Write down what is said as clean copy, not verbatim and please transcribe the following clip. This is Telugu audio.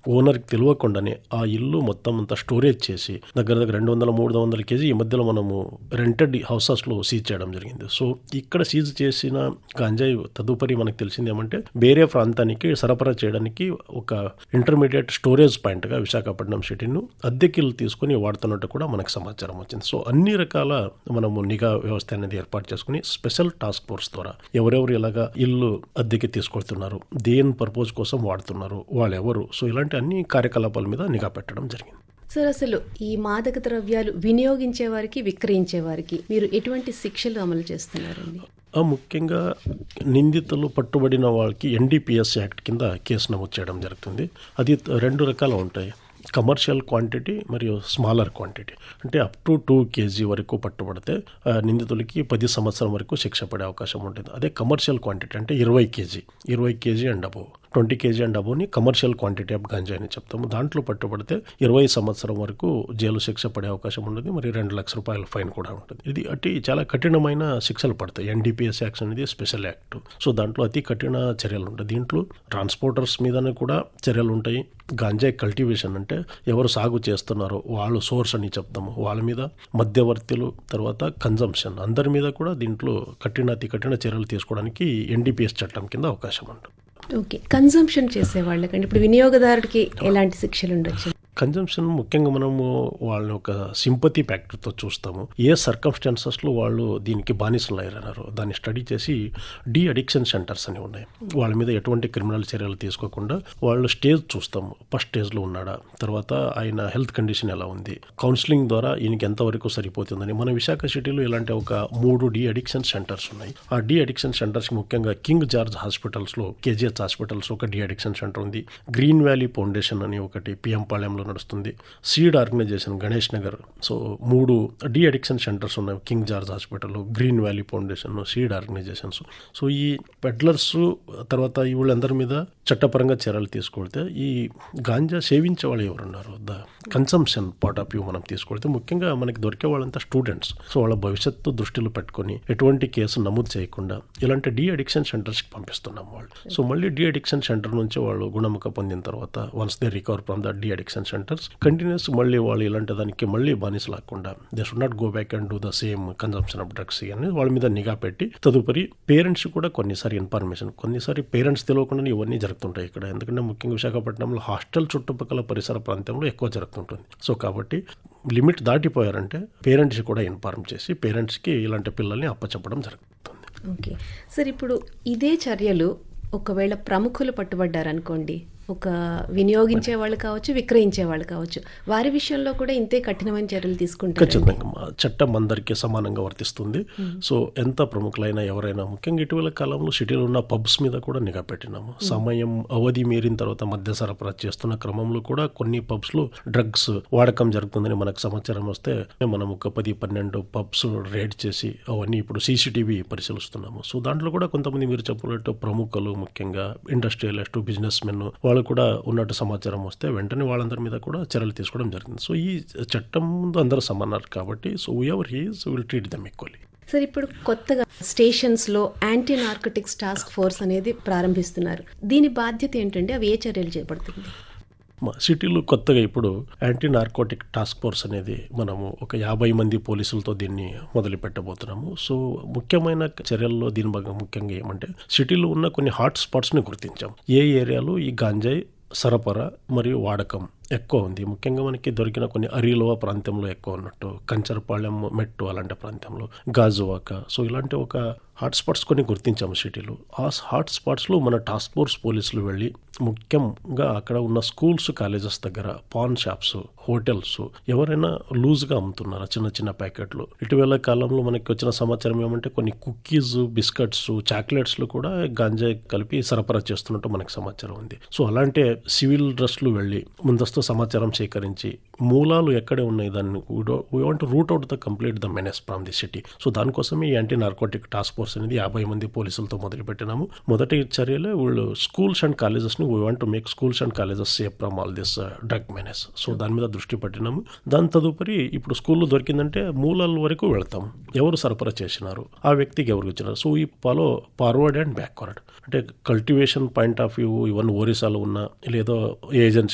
ఓనర్కి తెలియకుండానే ఆ ఇల్లు మొత్తం అంతా స్టోరేజ్ చేసి దగ్గర 200-300 కేజీ ఈ మధ్యలో మనము రెంటెడ్ హౌసెస్లో సీజ్ చేయడం జరిగింది. సో ఇక్కడ సీజ్ చేసిన గంజాయి తదుపరి మనకు తెలిసింది ఏమంటే వేరే ప్రాంతానికి సరఫరా చేయడానికి ఒక ఇంటర్మీడియట్ స్టోరేజ్ పాయింట్గా విశాఖపట్నం సిటీను అద్దెకిల్లు తీసుకుని వాడుతున్నట్టు కూడా మనకు సమాచారం వచ్చింది. సో అన్ని రకాల మనము నిఘా వ్యవస్థ అనేది ఏర్పాటు చేసుకుని స్పెషల్ టాస్క్ ఫోర్స్ ద్వారా ఎవరెవరు ఇలాగా ఇల్లు అద్దెకి తీసుకొస్తున్నారు, దేని పర్పస్ కోసం వాడుతున్నారు, వాళ్ళు ఎవరు, సో ఇలాంటి అన్ని కార్యకలాపాల మీద నిఘా పెట్టడం జరిగింది. సార్, అసలు ఈ మాదక ద్రవ్యాలు వినియోగించే వారికి, విక్రయించే వారికి మీరు ఎటువంటి శిక్షలు అమలు చేస్తున్నారండి? ముఖ్యంగా నిందితులు పట్టుబడిన వాళ్ళకి ఎన్డీపీఎస్ యాక్ట్ కింద కేసు నమోదు చేయడం జరుగుతుంది. అది 2 రకాలు ఉంటాయి. కమర్షియల్ క్వాంటిటీ మరియు స్మాలర్ క్వాంటిటీ. అంటే అప్ టు 2 kg వరకు పట్టుబడితే నిందితులకి 10 సంవత్సరం వరకు శిక్ష పడే అవకాశం ఉంటుంది. అదే కమర్షియల్ క్వాంటిటీ అంటే 20 kg and above, 20 kg and అబోవ్ని commercial quantity of ganja అని చెప్తాము. దాంట్లో పట్టుబడితే 20 సంవత్సరం వరకు జైలు శిక్ష పడే అవకాశం ఉంటుంది. మరి 2 లక్షల రూపాయల ఫైన్ కూడా ఉంటుంది. ఇది చాలా కఠినమైన శిక్షలు పడతాయి. ఎన్డీపీఎస్ యాక్ట్ అనేది స్పెషల్ యాక్ట్. సో దాంట్లో అతి కఠిన చర్యలు ఉంటాయి. దీంట్లో ట్రాన్స్పోర్టర్స్ మీదనే కూడా చర్యలు ఉంటాయి. గాంజాయి కల్టివేషన్ అంటే ఎవరు సాగు చేస్తున్నారో వాళ్ళు సోర్స్ అని చెప్తాము, వాళ్ళ మీద, మధ్యవర్తులు, తర్వాత కన్జంప్షన్ అందరి మీద కూడా దీంట్లో అతి కఠిన చర్యలు తీసుకోవడానికి ఎన్డీపీఎస్ చట్టం కింద అవకాశం ఉంటుంది. ఓకే, కన్జంప్షన్ చేసే వాళ్ళకండి ఇప్పుడు వినియోగదారుడికి ఎలాంటి శిక్షలు ఉండొచ్చు? కన్జంప్షన్ ముఖ్యంగా మనము వాళ్ళని ఒక సింపతి ఫ్యాక్టర్తో చూస్తాము. ఏ సర్కమ్స్టాన్సెస్లో వాళ్ళు దీనికి బానిసలు అయ్యారన్నారో దాన్ని స్టడీ చేసి డీ అడిక్షన్ సెంటర్స్ అని ఉన్నాయి. వాళ్ళ మీద ఎటువంటి క్రిమినల్ చర్యలు తీసుకోకుండా వాళ్ళు స్టేజ్ చూస్తాము. ఫస్ట్ స్టేజ్లో ఉన్నాడా, తర్వాత ఆయన హెల్త్ కండిషన్ ఎలా ఉంది, కౌన్సిలింగ్ ద్వారా ఈయనకి ఎంతవరకు సరిపోతుందని. మన విశాఖ సిటీలో ఇలాంటి ఒక 3 డీ అడిక్షన్ సెంటర్స్ ఉన్నాయి. ఆ డీ అడిక్షన్ సెంటర్స్ ముఖ్యంగా కింగ్ జార్జ్ హాస్పిటల్స్లో, కేజీహెచ్ హాస్పిటల్స్ ఒక డీ అడిక్షన్ సెంటర్ ఉంది. గ్రీన్ వ్యాలీ ఫౌండేషన్ అని ఒకటి పిఎం పాళెంలో నడుస్తుంది. Seed organisation Ganesh Nagar. So 3 de addiction centres ఉన్నాయి. King George hospital, green valley foundation, seed organisations. So ఈ పెడ్లర్స్ తర్వాత వీళ్ళందరి మీద చట్టపరంగా చర్యలు తీసుకొడితే ఈ గాంజా సేవించే వాళ్ళు ఎవరున్నారు, the consumption part of view మనం తీసుకొడితే ముఖ్యంగా మనకి దొరికే వాళ్ళంతా స్టూడెంట్స్. సో వాళ్ళ భవిష్యత్తు దృష్టిలో పెట్టుకొని ఎటువంటి కేసు నమోదు చేయకుండా ఇలాంటి డీ అడిక్షన్ సెంటర్స్కి పంపిస్తున్నాం వాళ్ళు. సో మళ్ళీ డీ అడిక్షన్ సెంటర్ నుంచి వాళ్ళు గుణముఖ పొందిన తర్వాత once they recover from the de addiction centres continuous మళ్ళీ వాళ్ళు ఇలాంటి దానికి మళ్ళీ బానిస లాకుండా they should not go back and do the same consumption of drugs అని వాళ్ళ మీద నిఘా పెట్టి తదుపరి పేరెంట్స్ కూడా కొన్నిసారి ఇన్ఫర్మేషన్, కొన్నిసారి పేరెంట్స్ తెలియకుండా ఇవన్నీ జరుగుతుంటాయి ఇక్కడ. ఎందుకంటే ముఖ్యంగా విశాఖపట్నంలో హాస్టల్ చుట్టుపక్కల పరిసర ప్రాంతంలో ఎక్కువ జరుగుతుంటుంది. సో కాబట్టి లిమిట్ దాటిపోయారంటే పేరెంట్స్ కూడా ఇన్ఫార్మ్ చేసి పేరెంట్స్కి ఇలాంటి పిల్లల్ని అప్పచెప్పడం జరుగుతుంది. ఓకే సార్, ఇప్పుడు ఇదే చర్యలు ఒకవేళ ప్రముఖులు పట్టుబడ్డారనుకోండి, ఒక వినియోగించే వాళ్ళు కావచ్చు, విక్రయించే వాళ్ళు కావచ్చు, వారి విషయంలో కూడా ఇంతే కఠినమైన చర్యలు తీసుకుంటారు? ఖచ్చితంగా చట్టం అందరికీ సమానంగా వర్తిస్తుంది. సో ఎంత ప్రముఖులైనా ఎవరైనా, ముఖ్యంగా ఇటీవల కాలంలో సిటీలో ఉన్న పబ్స్ మీద కూడా నిఘా పెట్టినాము. సమయం అవధి మీరిన తర్వాత మద్య సరఫరా చేస్తున్న క్రమంలో కూడా కొన్ని పబ్స్లో డ్రగ్స్ వాడకం జరుగుతుందని మనకు సమాచారం వస్తే మనం ఒక 10-12 పబ్స్ రేడ్ చేసి అవన్నీ ఇప్పుడు సీసీటీవీ పరిశీలిస్తున్నాము. సో దాంట్లో కూడా కొంతమంది మీరు చెప్పినట్టు ప్రముఖులు, ముఖ్యంగా ఇండస్ట్రియలిస్ట్, బిజినెస్ మెన్ వాళ్ళు కూడా ఉన్నట్టు సమాచారం వస్తే వెంటనే వాళ్ళందరి మీద కూడా చర్యలు తీసుకోవడం జరిగింది. సో ఈ చట్టం ముందు అందరూ సమానారు కాబట్టి so ever he's will treat them equally. Sir, ఇప్పుడు కొత్తగా స్టేషన్స్లో యాంటీ నార్కోటిక్స్ టాస్క్ ఫోర్స్ అనేది ప్రారంభిస్తున్నారు. దీని బాధ్యత ఏంటంటే అవి ఏ చర్యలు చేపడుతుంది? మా సిటీలో కొత్తగా ఇప్పుడు యాంటీ నార్కోటిక్ టాస్క్ ఫోర్స్ అనేది మనము ఒక 50 మంది పోలీసులతో దీన్ని మొదలు పెట్టబోతున్నాము. సో ముఖ్యమైన చర్యల్లో దీని భాగంగా ముఖ్యంగా ఏమంటే సిటీలో ఉన్న కొన్ని హాట్ స్పాట్స్ని గుర్తించాం. ఏ ఏరియాలో ఈ గాంజాయి సరఫరా మరియు వాడకం ఎక్కువ ఉంది. ముఖ్యంగా మనకి దొరికిన కొన్ని అరిలోవ ప్రాంతంలో ఎక్కువ ఉన్నట్టు, కంచరపాళెం, మెట్టు అలాంటి ప్రాంతంలో, గాజువాక, సో ఇలాంటి ఒక హాట్ స్పాట్స్ కొన్ని గుర్తించాము సిటీలో. ఆ హాట్ స్పాట్స్లో మన టాస్క్ ఫోర్స్ పోలీసులు వెళ్ళి ముఖ్యంగా అక్కడ ఉన్న స్కూల్స్, కాలేజెస్ దగ్గర, పాన్ షాప్స్, హోటల్స్ ఎవరైనా లూజ్గా అమ్ముతున్నారా చిన్న చిన్న ప్యాకెట్లు. ఇటీవల కాలంలో మనకి వచ్చిన సమాచారం ఏమంటే కొన్ని కుకీస్, బిస్కెట్స్, చాక్లెట్స్లు కూడా గాంజాయి కలిపి సరఫరా చేస్తున్నట్టు మనకు సమాచారం ఉంది. సో అలాంటి సివిల్ డ్రెస్లు వెళ్ళి ముందస్తు సమాచారం సేకరించి మూలాలు ఎక్కడే ఉన్నాయి దాన్ని we want to root out the complete the menace from the city. So దానికోసమే ఈ యాంటీ నార్కోటిక్ టాస్క్ ఫోర్స్ అనేది 50 మంది పోలీసులతో మొదలు పెట్టినాము. మొదటి చర్యలే వీళ్ళు schools and కాలేజెస్ని we want to make schools and colleges safe from all this drug menace. So దాని మీద దృష్టి పెట్టినాము. దాని తదుపరి ఇప్పుడు స్కూల్లో దొరికిందంటే మూలాల వరకు వెళ్తాం. ఎవరు సరఫరా చేసినారు, ఆ వ్యక్తికి ఎవరు ఇచ్చినారు. సో ఈ ఫార్వర్డ్ అండ్ బ్యాక్వర్డ్ అంటే cultivation point of view, even ఒరిస్సాలో ఉన్న లేదో ఏజెన్సీ